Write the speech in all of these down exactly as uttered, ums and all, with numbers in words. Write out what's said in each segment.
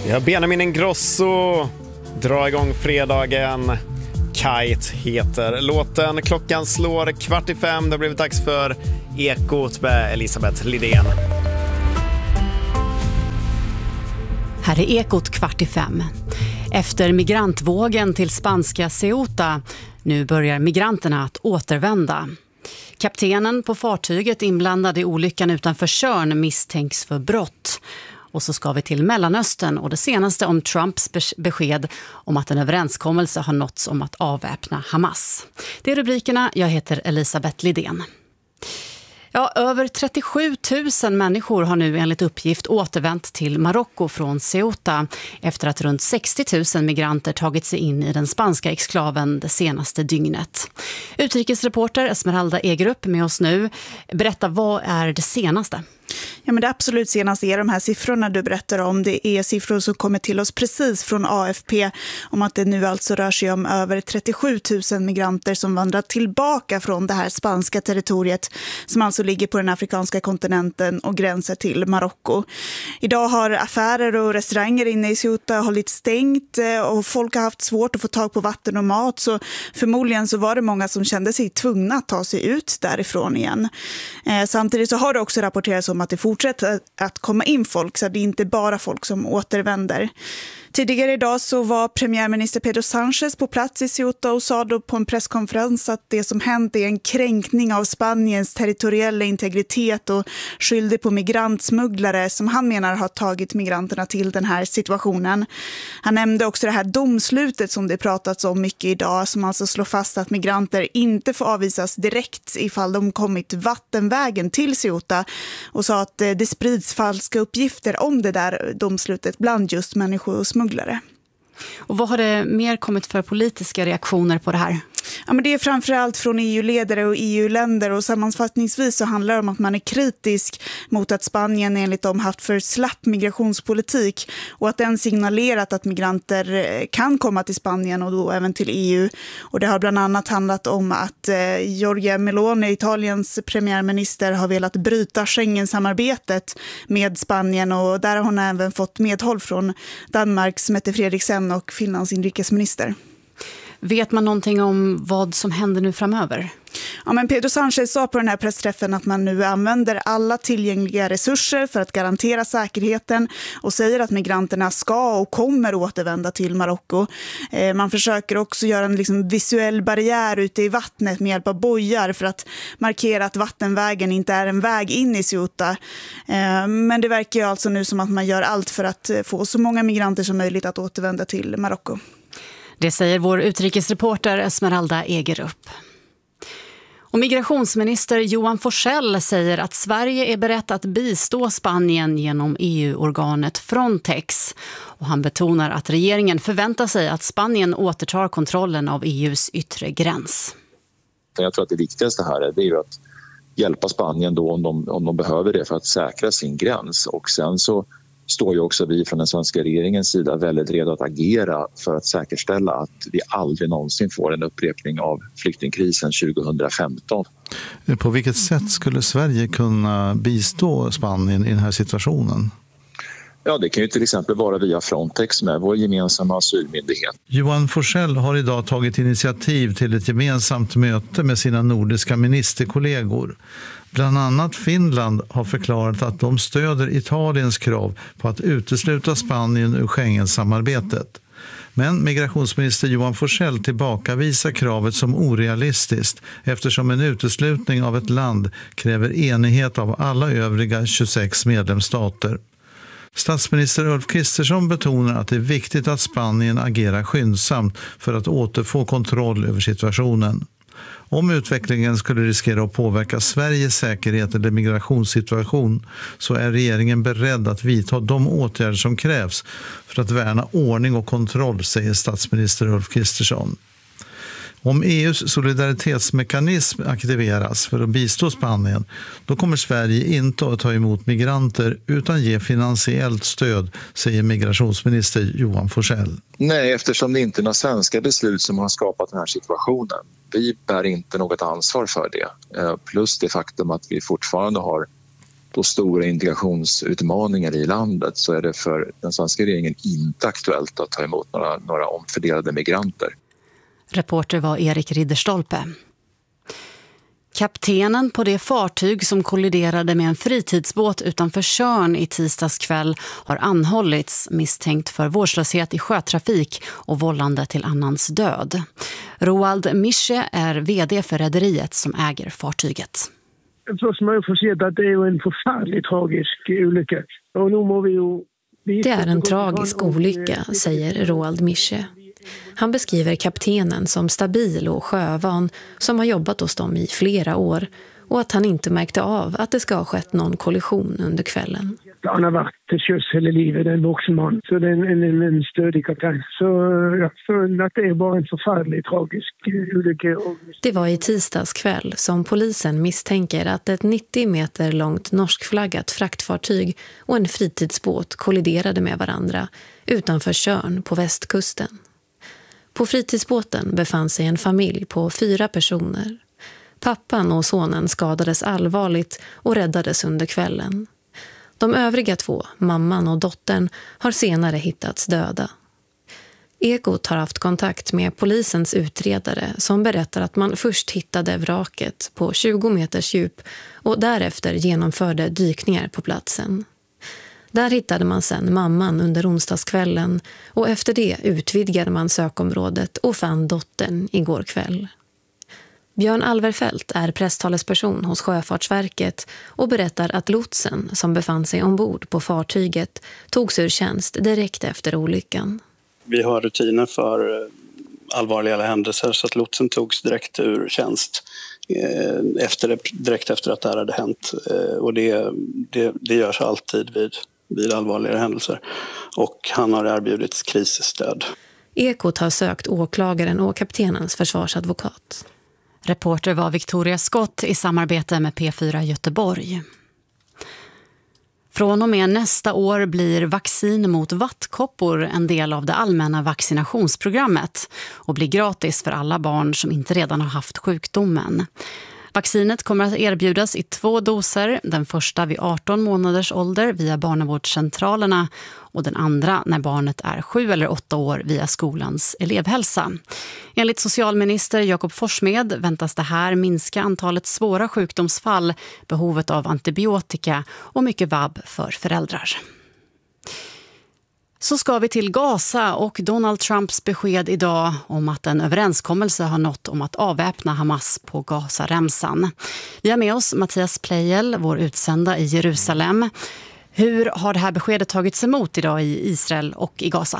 Ja, Benjamin Ingrosso drar igång fredagen. Kite heter låten. Klockan slår kvart i fem. Det har blivit dags för Ekot med Elisabeth Lidén. Här är Ekot kvart i fem. Efter migrantvågen till spanska Ceuta, nu börjar migranterna att återvända. Kaptenen på fartyget inblandad i olyckan utanför Tjörn misstänks för brott. Och så ska vi till Mellanöstern och det senaste om Trumps besked om att en överenskommelse har nåtts om att avväpna Hamas. Det är rubrikerna. Jag heter Elisabeth Lidén. Ja, över trettiosju tusen människor har nu enligt uppgift återvänt till Marocko från Ceuta efter att runt sextio tusen migranter tagit sig in i den spanska exklaven det senaste dygnet. Utrikesreporter Esmeralda Egerup med oss nu. Berätta, vad är det senaste? Ja, men det absolut senaste är de här siffrorna du berättar om. Det är siffror som kommer till oss precis från A F P om att det nu alltså rör sig om över trettiosju tusen migranter som vandrar tillbaka från det här spanska territoriet som alltså ligger på den afrikanska kontinenten och gränsar till Marocko. Idag har affärer och restauranger inne i Ceuta hållit stängt och folk har haft svårt att få tag på vatten och mat, så förmodligen så var det många som kände sig tvungna att ta sig ut därifrån igen. Eh, samtidigt så har det också rapporterats om att det fortsätter att komma in folk, så det är inte bara folk som återvänder. Tidigare idag så var premiärminister Pedro Sánchez på plats i Ceuta och sa då på en presskonferens att det som hänt är en kränkning av Spaniens territoriella integritet och skyllde på migrantsmugglare som han menar har tagit migranterna till den här situationen. Han nämnde också det här domslutet som det pratats om mycket idag, som alltså slår fast att migranter inte får avvisas direkt ifall de kommit vattenvägen till Ceuta, och sa att det sprids falska uppgifter om det där domslutet bland just människor och smugglare. Och vad har det mer kommit för politiska reaktioner på det här? Ja, men det är framförallt från E U-ledare och E U-länder, och sammanfattningsvis så handlar det om att man är kritisk mot att Spanien enligt dem haft för slapp migrationspolitik och att den signalerat att migranter kan komma till Spanien och då även till E U. Och det har bland annat handlat om att eh, Giorgia Meloni, Italiens premiärminister, har velat bryta Schengen-samarbetet med Spanien, och där har hon även fått medhåll från Danmarks Mette Frederiksen och Finlands inrikesminister. Vet man någonting om vad som händer nu framöver? Ja, men Pedro Sánchez sa på den här pressträffen att man nu använder alla tillgängliga resurser för att garantera säkerheten och säger att migranterna ska och kommer återvända till Marocko. Eh, man försöker också göra en liksom visuell barriär ute i vattnet med hjälp av bojar för att markera att vattenvägen inte är en väg in i Ceuta. Eh, men det verkar ju alltså nu som att man gör allt för att få så många migranter som möjligt att återvända till Marocko. Det säger vår utrikesreporter Esmeralda Egerup. Och migrationsminister Johan Forssell säger att Sverige är berett att bistå Spanien genom E U-organet Frontex. Och han betonar att regeringen förväntar sig att Spanien återtar kontrollen av E U:s yttre gräns. Jag tror att det viktigaste här är, det är ju att hjälpa Spanien då om de, om de behöver det för att säkra sin gräns. Och sen så står ju också vi från den svenska regeringens sida väldigt redo att agera för att säkerställa att vi aldrig någonsin får en upprepning av flyktingkrisen tjugohundrafemton. På vilket sätt skulle Sverige kunna bistå Spanien i den här situationen? Ja, det kan ju till exempel vara via Frontex med vår gemensamma asylmyndighet. Johan Forssell har idag tagit initiativ till ett gemensamt möte med sina nordiska ministerkollegor. Bland annat Finland har förklarat att de stöder Italiens krav på att utesluta Spanien ur Schengen-samarbetet. Men migrationsminister Johan Forssell tillbakavisar kravet som orealistiskt eftersom en uteslutning av ett land kräver enighet av alla övriga tjugosex medlemsstater. Statsminister Ulf Kristersson betonar att det är viktigt att Spanien agerar skyndsamt för att återfå kontroll över situationen. Om utvecklingen skulle riskera att påverka Sveriges säkerhet eller migrationssituation så är regeringen beredd att vidta de åtgärder som krävs för att värna ordning och kontroll, säger statsminister Ulf Kristersson. Om E U:s solidaritetsmekanism aktiveras för att bistå Spanien, då kommer Sverige inte att ta emot migranter utan ge finansiellt stöd, säger migrationsminister Johan Forssell. Nej, eftersom det inte är några svenska beslut som har skapat den här situationen. Vi bär inte något ansvar för det. Plus det faktum att vi fortfarande har då stora integrationsutmaningar i landet så är det för den svenska regeringen inte aktuellt att ta emot några, några omfördelade migranter. Reporter var Erik Ridderstolpe. Kaptenen på det fartyg som kolliderade med en fritidsbåt utanför Tjörn i tisdags kväll har anhållits misstänkt för vårdslöshet i sjötrafik och vållande till annans död. Roald Mische är vd för rederiet som äger fartyget. Först må jag få se att det är en förfärligt tragisk olycka. Och nu må vi ju... Det är en tragisk olycka, säger Roald Mische. Han beskriver kaptenen som stabil och sjövan som har jobbat hos dem i flera år och att han inte märkte av att det ska ha skett någon kollision under kvällen. Han har varit till sjöss hela livet, en vuxen man, så det är en, en, en stödig kapten. Så jag tror att det är bara en förfärligt tragisk olycka. Det var i tisdags kväll som polisen misstänker att ett nittio meter långt norskflaggat fraktfartyg och en fritidsbåt kolliderade med varandra utanför Tjörn på västkusten. På fritidsbåten befann sig en familj på fyra personer. Pappan och sonen skadades allvarligt och räddades under kvällen. De övriga två, mamman och dottern, har senare hittats döda. Ekot har haft kontakt med polisens utredare som berättar att man först hittade vraket på tjugo meters djup och därefter genomförde dykningar på platsen. Där hittade man sen mamman under onsdagskvällen och efter det utvidgade man sökområdet och fann dottern igår kväll. Björn Alverfelt är presstalesperson hos Sjöfartsverket och berättar att lotsen som befann sig ombord på fartyget togs ur tjänst direkt efter olyckan. Vi har rutiner för allvarliga händelser så att lotsen togs direkt ur tjänst efter, direkt efter att det här hade hänt. Och det, det, det görs alltid vid, vid allvarliga händelser. Och han har erbjudits krisstöd. Ekot har sökt åklagaren och kaptenens försvarsadvokat. Reporter var Victoria Skott i samarbete med P fyra Göteborg. Från och med nästa år blir vaccin mot vattkoppor en del av det allmänna vaccinationsprogrammet och blir gratis för alla barn som inte redan har haft sjukdomen. Vaccinet kommer att erbjudas i två doser, den första vid arton månaders ålder via barnavårdscentralerna och den andra när barnet är sju eller åtta år via skolans elevhälsa. Enligt socialminister Jakob Forssmed väntas det här minska antalet svåra sjukdomsfall, behovet av antibiotika och mycket vabb för föräldrar. Så ska vi till Gaza och Donald Trumps besked idag om att en överenskommelse har nått om att avväpna Hamas på Gazaremsan. Vi har med oss Mattias Pleijel, vår utsända i Jerusalem. Hur har det här beskedet tagits emot idag i Israel och i Gaza?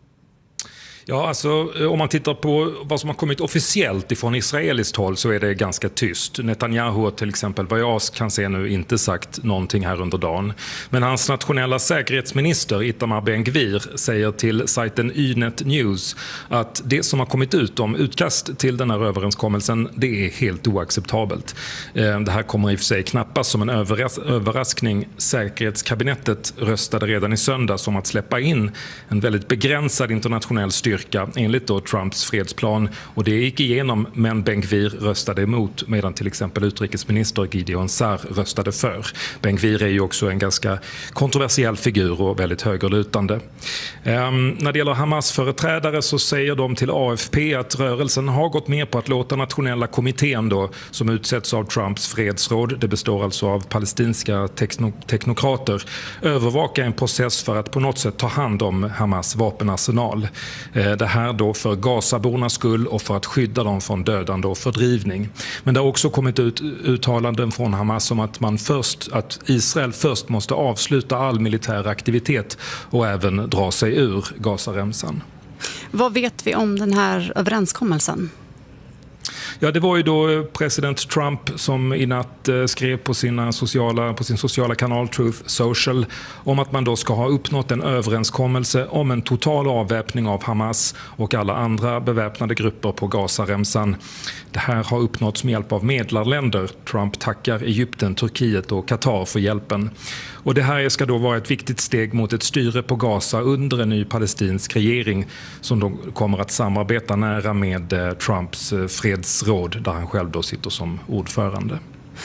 Ja, alltså om man tittar på vad som har kommit officiellt ifrån israeliskt håll så är det ganska tyst. Netanyahu har till exempel, vad jag kan se nu, inte sagt någonting här under dagen. Men hans nationella säkerhetsminister Itamar Ben-Gvir säger till sajten Ynet News att det som har kommit ut om utkast till den här överenskommelsen, det är helt oacceptabelt. Det här kommer i och för sig knappast som en överras- överraskning. Säkerhetskabinettet röstade redan i söndags om att släppa in en väldigt begränsad internationell styrka enligt då Trumps fredsplan, och det gick igenom, men Ben-Gvir röstade emot medan till exempel utrikesminister Gideon Sa'ar röstade för. Ben-Gvir är ju också en ganska kontroversiell figur och väldigt högerlutande. Ehm, när det gäller Hamas-företrädare så säger de till A F P att rörelsen har gått med på att låta nationella kommittén då, som utsätts av Trumps fredsråd, det består alltså av palestinska tekno- teknokrater, övervaka en process för att på något sätt ta hand om Hamas vapenarsenal. Det här då för Gazabornas skull och för att skydda dem från dödande och fördrivning. Men det har också kommit ut uttalanden från Hamas om att man först, att Israel först måste avsluta all militär aktivitet och även dra sig ur Gazaremsan. Vad vet vi om den här överenskommelsen? Ja, det var ju då president Trump som i natt skrev på, sina sociala, på sin sociala kanal Truth Social om att man då ska ha uppnått en överenskommelse om en total avväpning av Hamas och alla andra beväpnade grupper på Gazaremsan. Det här har uppnåtts med hjälp av medlarländer. Trump tackar Egypten, Turkiet och Qatar för hjälpen. Och det här ska då vara ett viktigt steg mot ett styre på Gaza under en ny palestinsk regering som då kommer att samarbeta nära med Trumps fredsråd där han själv då sitter som ordförande.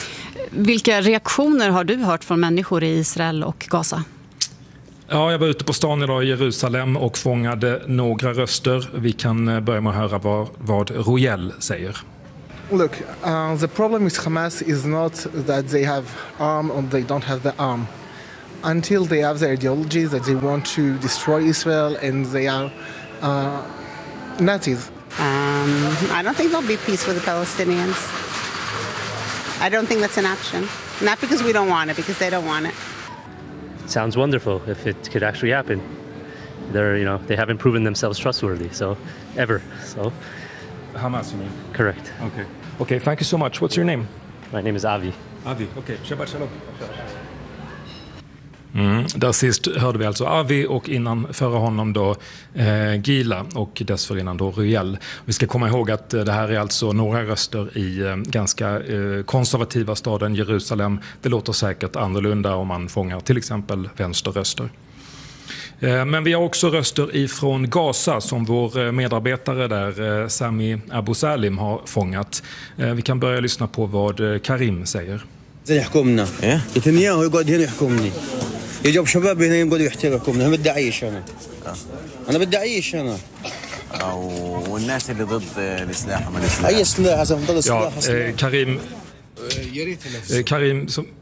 Vilka reaktioner har du hört från människor i Israel och Gaza? Ja, jag var ute på stan idag i Jerusalem och fångade några röster. Vi kan börja med att höra vad, vad Royel säger. Look, uh, the problem with Hamas is not that they have arm or they don't have the arm. Until they have the ideology that they want to destroy Israel and they are uh, Nazis. Um, I don't think there'll be peace with the Palestinians. I don't think that's an option. Not because we don't want it, because they don't want it. Sounds wonderful if it could actually happen. They're, you know, they haven't proven themselves trustworthy, so ever. So Hamas, you mean? Correct. Okay. Okay, thank you so much. What's your name? My name is Avi. Avi, okay. Shabbat shalom. Mm, där sist hörde vi alltså Avi och innan före honom då eh, Gila och dessförinnan då Royel. Vi ska komma ihåg att eh, det här är alltså några röster i eh, ganska eh, konservativa staden Jerusalem. Det låter säkert annorlunda om man fångar till exempel vänsterröster. Eh, men vi har också röster ifrån Gaza som vår medarbetare där eh, Sami Abu Salim har fångat. Eh, vi kan börja lyssna på vad eh, Karim säger. يجوا شباب هنا يقولوا يحترقوا انا بدي اعيش انا انا بدي اعيش انا والناس اللي ضد السلاح وما السلاح اي سلاح اذا ضد السلاح Karim Karim som,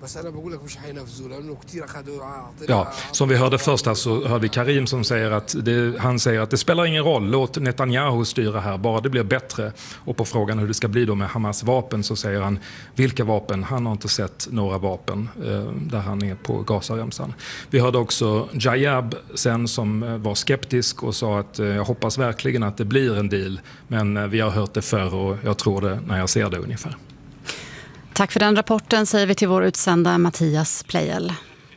ja, som vi hörde först här så hörde vi Karim som säger att det, han säger att det spelar ingen roll, låt Netanyahu styra här, bara det blir bättre. Och på frågan hur det ska bli då med Hamas vapen så säger han vilka vapen, han har inte sett några vapen eh, där han är på Gazaremsan. Vi hörde också Jayab sen som var skeptisk och sa att eh, jag hoppas verkligen att det blir en deal, men eh, vi har hört det förr och jag tror det när jag ser det ungefär. Tack för den rapporten säger vi till vår utsända Mattias Plejel.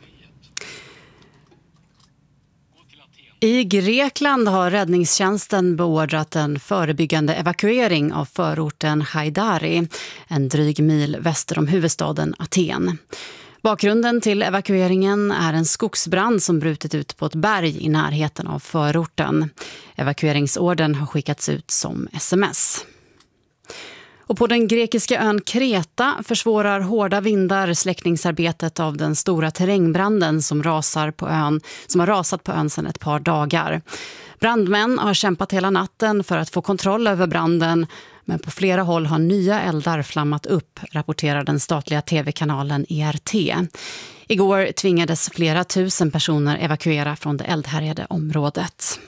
I Grekland har räddningstjänsten beordrat en förebyggande evakuering av förorten Haidari, en dryg mil väster om huvudstaden Aten. Bakgrunden till evakueringen är en skogsbrand som brutit ut på ett berg i närheten av förorten. Evakueringsorden har skickats ut som sms. Och på den grekiska ön Kreta försvårar hårda vindar släckningsarbetet av den stora terrängbranden som, rasar på ön, som har rasat på ön sedan ett par dagar. Brandmän har kämpat hela natten för att få kontroll över branden, men på flera håll har nya eldar flammat upp, rapporterar den statliga tv-kanalen E R T. Igår tvingades flera tusen personer evakuera från det eldhärjade området.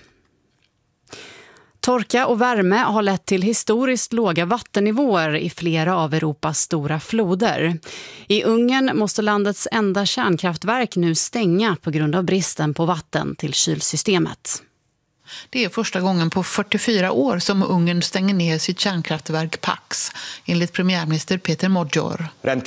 Torka och värme har lett till historiskt låga vattennivåer i flera av Europas stora floder. I Ungern måste landets enda kärnkraftverk nu stänga på grund av bristen på vatten till kylsystemet. Det är första gången på fyrtiofyra år som Ungern stänger ner sitt kärnkraftverk Pax, enligt premiärminister Peter Magyar.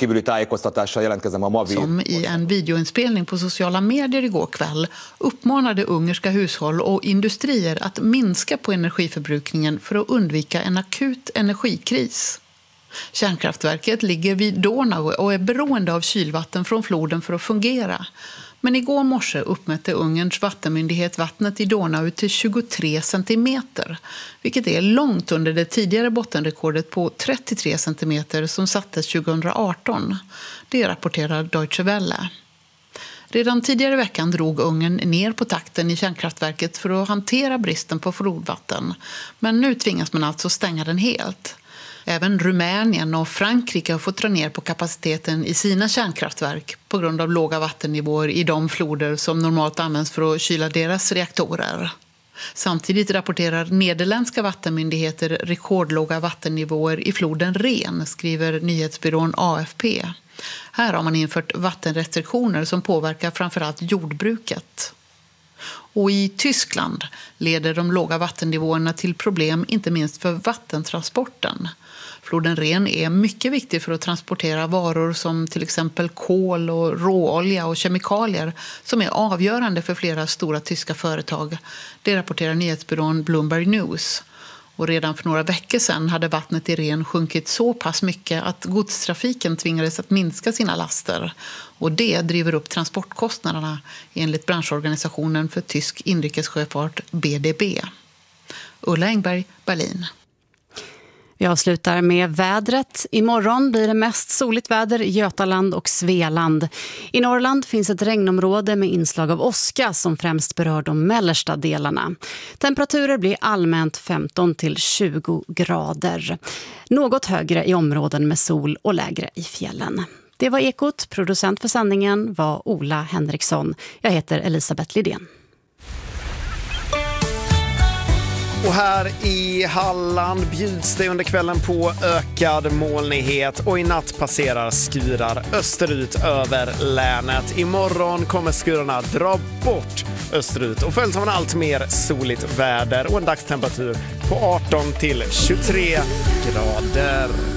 Som i en videoinspelning på sociala medier igår kväll uppmanade ungerska hushåll och industrier att minska på energiförbrukningen för att undvika en akut energikris. Kärnkraftverket ligger vid Donau och är beroende av kylvatten från floden för att fungera. Men igår morse uppmätte Ungerns vattenmyndighet vattnet i Donau till tjugotre centimeter, vilket är långt under det tidigare bottenrekordet på trettiotre centimeter som sattes tjugohundraarton. Det rapporterar Deutsche Welle. Redan tidigare veckan drog Ungern ner på takten i kärnkraftverket för att hantera bristen på flodvatten, men nu tvingas man alltså stänga den helt. Även Rumänien och Frankrike har fått dra ner på kapaciteten i sina kärnkraftverk på grund av låga vattennivåer i de floder som normalt används för att kyla deras reaktorer. Samtidigt rapporterar nederländska vattenmyndigheter rekordlåga vattennivåer i floden Ren, skriver nyhetsbyrån A F P. Här har man infört vattenrestriktioner som påverkar framförallt jordbruket. Och i Tyskland leder de låga vattennivåerna till problem inte minst för vattentransporten. Floden Ren är mycket viktig för att transportera varor som till exempel kol och råolja och kemikalier som är avgörande för flera stora tyska företag. Det rapporterar nyhetsbyrån Bloomberg News. Och redan för några veckor sedan hade vattnet i Ren sjunkit så pass mycket att godstrafiken tvingades att minska sina laster. Och det driver upp transportkostnaderna enligt branschorganisationen för tysk inrikessjöfart B D B. Ulla Engberg, Berlin. Vi avslutar med vädret. Imorgon blir det mest soligt väder i Götaland och Svealand. I Norrland finns ett regnområde med inslag av åska som främst berör de mellersta delarna. Temperaturer blir allmänt femton till tjugo grader. Något högre i områden med sol och lägre i fjällen. Det var Ekot. Producent för sändningen var Ola Henriksson. Jag heter Elisabeth Lidén. Och här i Halland bjuds det under kvällen på ökad molnighet och i natt passerar skurar österut över länet. Imorgon kommer skurarna dra bort österut och följs av en allt mer soligt väder och en dagstemperatur på arton till tjugotre grader.